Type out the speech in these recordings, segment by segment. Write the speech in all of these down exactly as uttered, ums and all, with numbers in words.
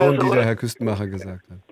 Also, die der Herr Küstenmacher gesagt hat.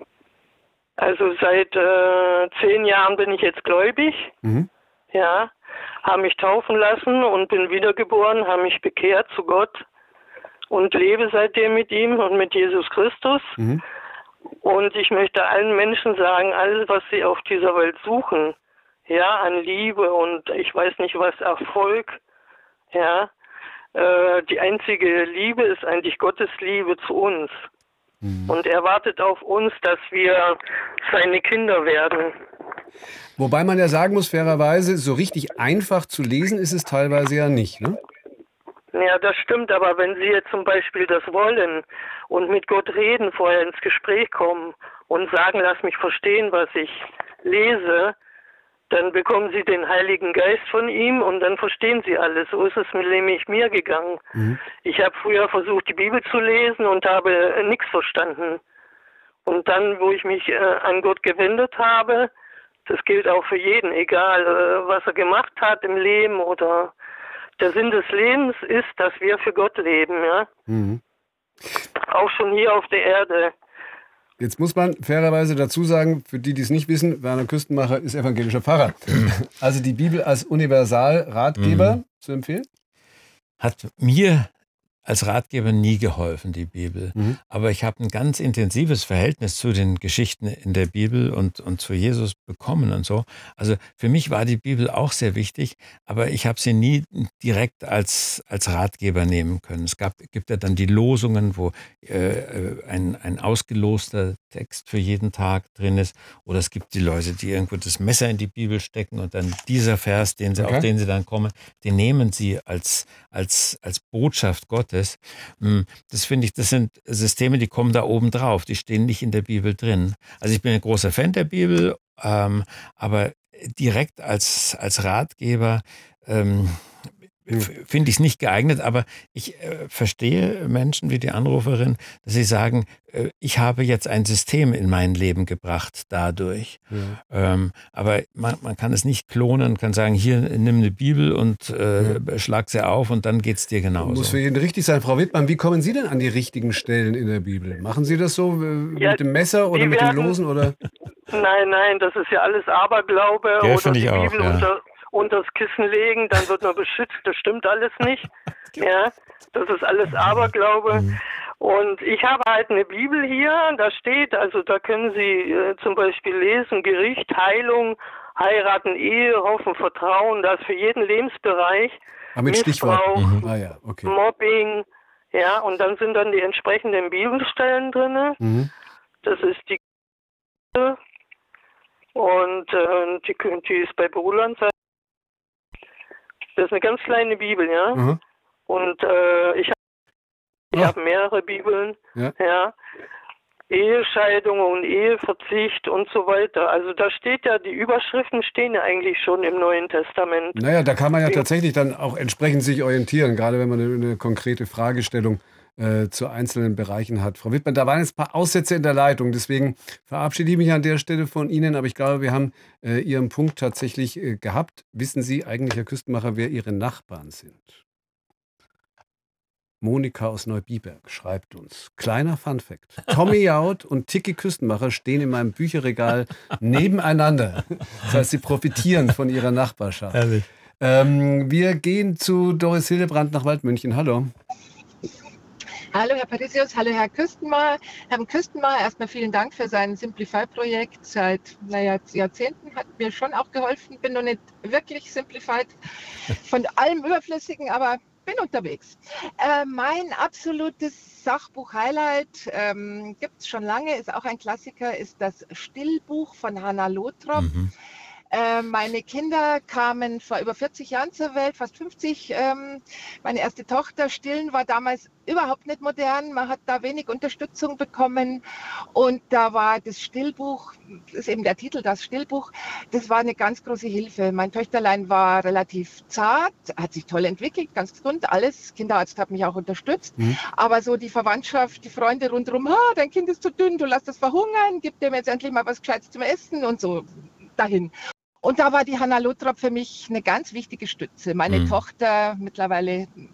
Also seit äh, zehn Jahren bin ich jetzt gläubig, Mhm. ja, habe mich taufen lassen und bin wiedergeboren, habe mich bekehrt zu Gott und lebe seitdem mit ihm und mit Jesus Christus. Mhm. Und ich möchte allen Menschen sagen, alles, was sie auf dieser Welt suchen, ja, an Liebe und ich weiß nicht was, Erfolg, ja, äh, die einzige Liebe ist eigentlich Gottes Liebe zu uns. Mhm. Und er wartet auf uns, dass wir seine Kinder werden. Wobei man ja sagen muss, fairerweise, so richtig einfach zu lesen ist es teilweise ja nicht, ne? Ja, das stimmt, aber wenn Sie jetzt zum Beispiel das wollen und mit Gott reden, vorher ins Gespräch kommen und sagen, lass mich verstehen, was ich lese, dann bekommen Sie den Heiligen Geist von ihm und dann verstehen Sie alles. So ist es nämlich mir gegangen. Mhm. Ich habe früher versucht, die Bibel zu lesen und habe äh, nichts verstanden. Und dann, wo ich mich äh, an Gott gewendet habe, das gilt auch für jeden, egal äh, was er gemacht hat im Leben oder der Sinn des Lebens ist, dass wir für Gott leben, ja. Mhm. Auch schon hier auf der Erde. Jetzt muss man fairerweise dazu sagen, für die, die es nicht wissen, Werner Küstenmacher ist evangelischer Pfarrer. Also die Bibel als Universalratgeber Mhm. zu empfehlen? Hat mir als Ratgeber nie geholfen, die Bibel. Mhm. Aber ich habe ein ganz intensives Verhältnis zu den Geschichten in der Bibel und, und zu Jesus bekommen und so. Also für mich war die Bibel auch sehr wichtig, aber ich habe sie nie direkt als, als Ratgeber nehmen können. Es gab, gibt ja dann die Losungen, wo äh, ein, ein ausgeloster Text für jeden Tag drin ist. Oder es gibt die Leute, die irgendwo das Messer in die Bibel stecken und dann dieser Vers, den sie, Okay. auf den sie dann kommen, den nehmen sie als, als, als Botschaft Gottes. Das finde ich, das sind Systeme, die kommen da oben drauf, die stehen nicht in der Bibel drin. Also ich bin ein großer Fan der Bibel, ähm, aber direkt als, als Ratgeber ähm, f- finde ich es nicht geeignet, aber ich äh, verstehe Menschen wie die Anruferin, dass sie sagen, äh, ich habe jetzt ein System in mein Leben gebracht dadurch. Ja. Ähm, aber man, man kann es nicht klonen, kann sagen, hier nimm eine Bibel und äh, schlag sie auf und dann geht es dir genauso. Muss für jeden richtig sein. Frau Wittmann, wie kommen Sie denn an die richtigen Stellen in der Bibel? Machen Sie das so äh, Ja, mit dem Messer oder die mit dem werden- Losen? Oder? Nein, nein, das ist ja alles Aberglaube Gell, oder finde die ich auch, Bibel ja. unter, unters Kissen legen, dann wird man beschützt. Das stimmt alles nicht. Ja, das ist alles Aberglaube. Und ich habe halt eine Bibel hier, da steht, also da können Sie äh, zum Beispiel lesen, Gericht, Heilung, Heiraten, Ehe, Hoffen, Vertrauen, das für jeden Lebensbereich. Ah, mit Stichworten. Missbrauch, Mhm. Ah ja, okay. Mobbing, ja, und dann sind dann die entsprechenden Bibelstellen drin. Mhm. Das ist die und äh, die, die ist bei Bruland. Das ist eine ganz kleine Bibel, ja. Aha. Und äh, ich habe ich Ah. hab mehrere Bibeln, Ja. ja. Ehescheidung und Eheverzicht und so weiter. Also da steht ja, die Überschriften stehen ja eigentlich schon im Neuen Testament. Naja, da kann man ja Ja. tatsächlich dann auch entsprechend sich orientieren, gerade wenn man eine, eine konkrete Fragestellung äh, zu einzelnen Bereichen hat. Frau Wittmann, da waren jetzt ein paar Aussätze in der Leitung, deswegen verabschiede ich mich an der Stelle von Ihnen, aber ich glaube, wir haben äh, Ihren Punkt tatsächlich äh, gehabt. Wissen Sie eigentlich, Herr Küstenmacher, wer Ihre Nachbarn sind? Monika aus Neubiberg schreibt uns. Kleiner Funfact. Tommy Jaud und Tiki Küstenmacher stehen in meinem Bücherregal nebeneinander. Das heißt, sie profitieren von ihrer Nachbarschaft. Ehrlich. Ähm, wir gehen zu Doris Hillebrand nach Waldmünchen. Hallo. Hallo Herr Parisius, hallo Herr Küstenmacher. Herr Küstenmacher, erstmal vielen Dank für sein Simplify-Projekt. Seit naja, Jahrzehnten hat mir schon auch geholfen. Bin noch nicht wirklich Simplified von allem Überflüssigen, aber bin unterwegs. Äh, mein absolutes Sachbuch-Highlight ähm, gibt es schon lange, ist auch ein Klassiker, ist das Stillbuch von Hannah Lothrop. Mhm. Äh, meine Kinder kamen vor über vierzig Jahren zur Welt, fast fünfzig. Ähm, meine erste Tochter, Stillen, war damals überhaupt nicht modern. Man hat da wenig Unterstützung bekommen. Und da war das Stillbuch, das ist eben der Titel, das Stillbuch, das war eine ganz große Hilfe. Mein Töchterlein war relativ zart, hat sich toll entwickelt, ganz gesund, alles. Kinderarzt hat mich auch unterstützt. Mhm. Aber so die Verwandtschaft, die Freunde rundherum, ah, dein Kind ist zu dünn, du lässt es verhungern, gib dem jetzt endlich mal was Gescheites zum Essen und so dahin. Und da war die Hannah Lothrop für mich eine ganz wichtige Stütze. Meine Mhm. Tochter, mittlerweile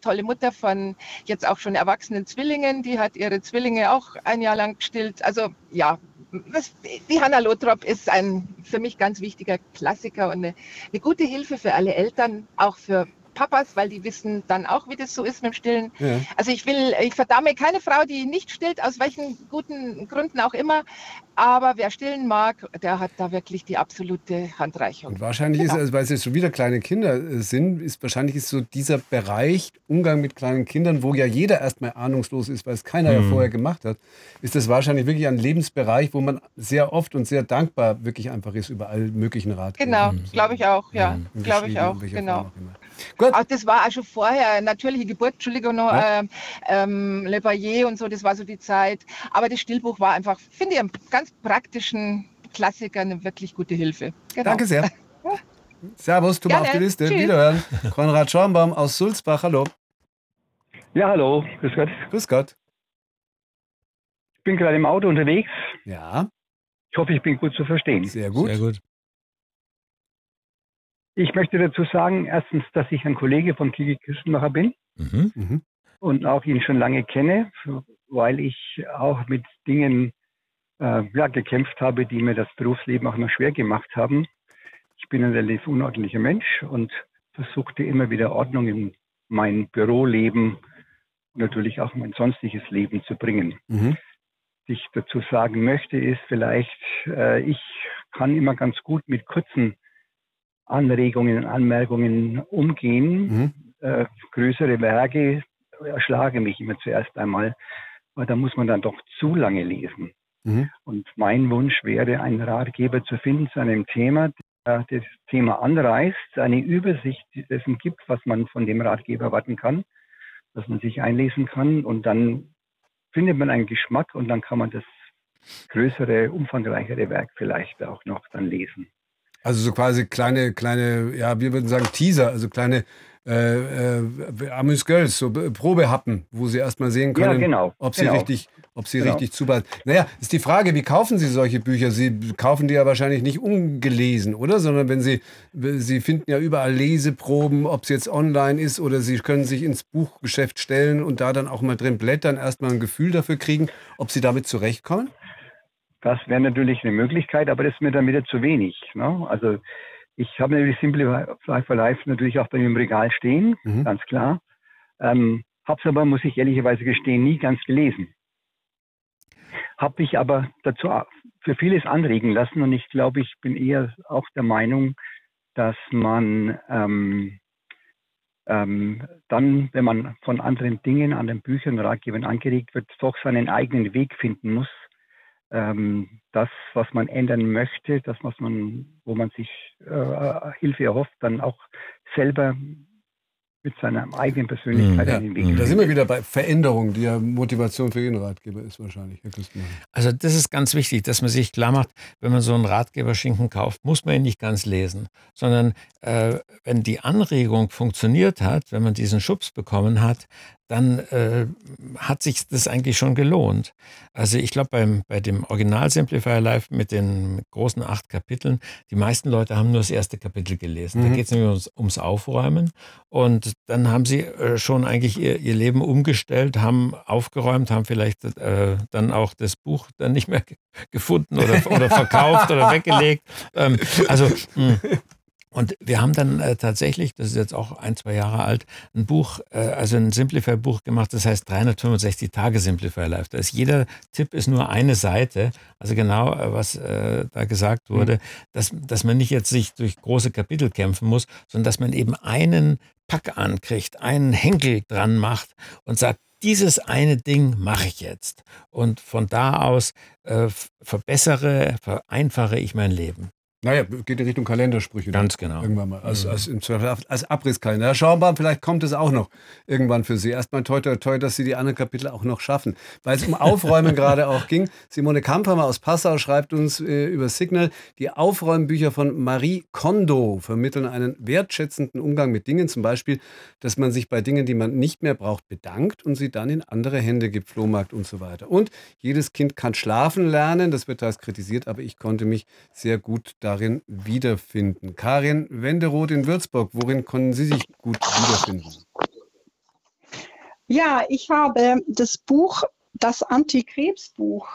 tolle Mutter von jetzt auch schon erwachsenen Zwillingen, die hat ihre Zwillinge auch ein Jahr lang gestillt. Also ja, das, die Hannah Lothrop ist ein für mich ganz wichtiger Klassiker und eine, eine gute Hilfe für alle Eltern, auch für Papas, weil die wissen dann auch, wie das so ist mit dem Stillen. Ja. Also ich will, ich verdamme keine Frau, die nicht stillt, aus welchen guten Gründen auch immer. Aber wer stillen mag, der hat da wirklich die absolute Handreichung. Und wahrscheinlich genau. ist, also weil es jetzt schon wieder kleine Kinder äh, sind, ist wahrscheinlich ist so dieser Bereich Umgang mit kleinen Kindern, wo ja jeder erstmal ahnungslos ist, weil es keiner mhm. ja vorher gemacht hat, ist das wahrscheinlich wirklich ein Lebensbereich, wo man sehr oft und sehr dankbar wirklich einfach ist über all möglichen Ratgeber. Genau, mhm. glaube ich auch, ja, mhm. glaube ich auch, genau. Gut. Auch das war auch schon vorher, natürliche Geburt, Entschuldigung, noch, ja. ähm, ähm, Le Baillet und so, das war so die Zeit. Aber das Stillbuch war einfach, finde ich, einen ganz praktischen Klassiker, eine wirklich gute Hilfe. Genau. Danke sehr. Servus, tu mal auf die Liste. Tschüss. Wiederhören. Konrad Schornbaum aus Sulzbach, hallo. Ja, hallo, grüß Gott. Grüß Gott. Ich bin gerade im Auto unterwegs. Ja. Ich hoffe, ich bin gut zu verstehen. Sehr gut. Sehr gut. Ich möchte dazu sagen, erstens, dass ich ein Kollege von Kiki Küstenmacher bin Mhm. Mhm. und auch ihn schon lange kenne, weil ich auch mit Dingen äh, ja, gekämpft habe, die mir das Berufsleben auch noch schwer gemacht haben. Ich bin ein relativ unordentlicher Mensch und versuchte immer wieder Ordnung in mein Büroleben und natürlich auch mein sonstiges Leben zu bringen. Mhm. Was ich dazu sagen möchte, ist vielleicht, äh, ich kann immer ganz gut mit kurzen Anregungen und Anmerkungen umgehen. Mhm. Äh, größere Werke erschlagen mich immer zuerst einmal, weil da muss man dann doch zu lange lesen. Mhm. Und mein Wunsch wäre, einen Ratgeber zu finden zu einem Thema, der das Thema anreißt, eine Übersicht dessen gibt, was man von dem Ratgeber erwarten kann, dass man sich einlesen kann und dann findet man einen Geschmack und dann kann man das größere, umfangreichere Werk vielleicht auch noch dann lesen. Also so quasi kleine, kleine, ja, wir würden sagen Teaser, also kleine äh, äh, Amüsgöls, so Probehappen, wo Sie erstmal sehen können, ja, genau, ob sie genau. richtig, ob sie genau. richtig zubereiten. Naja, ist die Frage, wie kaufen Sie solche Bücher? Sie kaufen die ja wahrscheinlich nicht ungelesen, oder? Sondern wenn Sie, Sie finden ja überall Leseproben, ob es jetzt online ist oder Sie können sich ins Buchgeschäft stellen und da dann auch mal drin blättern, erstmal ein Gefühl dafür kriegen, ob Sie damit zurechtkommen? Das wäre natürlich eine Möglichkeit, aber das ist mir dann wieder zu wenig. Ne? Also ich habe natürlich Simplify for Life natürlich auch bei mir im Regal stehen, mhm. ganz klar. Ähm, habe es aber, muss ich ehrlicherweise gestehen, nie ganz gelesen. Habe mich aber dazu für vieles anregen lassen und ich glaube, ich bin eher auch der Meinung, dass man ähm, ähm, dann, wenn man von anderen Dingen, anderen Büchern, Ratgebern angeregt wird, doch seinen eigenen Weg finden muss. Ähm, das, was man ändern möchte, das, was man, wo man sich äh, Hilfe erhofft, dann auch selber mit seiner eigenen Persönlichkeit ja, an den Weg findet. Da sind wir wieder bei Veränderung, die ja Motivation für jeden Ratgeber ist wahrscheinlich, Herr Küstenmacher. Also das ist ganz wichtig, dass man sich klar macht, wenn man so einen Ratgeberschinken kauft, muss man ihn nicht ganz lesen, sondern äh, wenn die Anregung funktioniert hat, wenn man diesen Schubs bekommen hat, dann äh, hat sich das eigentlich schon gelohnt. Also ich glaube, beim bei dem Original Simplify Life mit den großen acht Kapiteln, die meisten Leute haben nur das erste Kapitel gelesen. Mhm. Da geht es nämlich ums, ums Aufräumen und dann haben sie äh, schon eigentlich ihr, ihr Leben umgestellt, haben aufgeräumt, haben vielleicht äh, dann auch das Buch dann nicht mehr gefunden oder, oder verkauft oder weggelegt. Ähm, also mh. Und wir haben dann äh, tatsächlich, das ist jetzt auch ein, zwei Jahre alt, ein Buch, äh, also ein Simplify-Buch gemacht, das heißt dreihundertfünfundsechzig Tage Simplify Life. Da ist jeder Tipp ist nur eine Seite, also genau, äh, was äh, da gesagt wurde, mhm. dass, dass man nicht jetzt sich durch große Kapitel kämpfen muss, sondern dass man eben einen Pack ankriegt, einen Henkel dran macht und sagt, dieses eine Ding mache ich jetzt. Und von da aus äh, verbessere, vereinfache ich mein Leben. Naja, geht in Richtung Kalendersprüche. Ganz genau. Irgendwann mal, als, Mhm. als, im Zweifel als Abrisskalender. Herr Schaumbam, vielleicht kommt es auch noch irgendwann für Sie. Erstmal toi, toi, toi, dass Sie die anderen Kapitel auch noch schaffen. Weil es um Aufräumen gerade auch ging. Simone Kamphammer aus Passau schreibt uns äh, über Signal, die Aufräumbücher von Marie Kondo vermitteln einen wertschätzenden Umgang mit Dingen. Zum Beispiel, dass man sich bei Dingen, die man nicht mehr braucht, bedankt und sie dann in andere Hände gibt, Flohmarkt und so weiter. Und jedes Kind kann schlafen lernen. Das wird teils kritisiert, aber ich konnte mich sehr gut darin wiederfinden. Karin Wenderoth in Würzburg, worin konnten Sie sich gut wiederfinden? Ja, ich habe das Buch, das Antikrebsbuch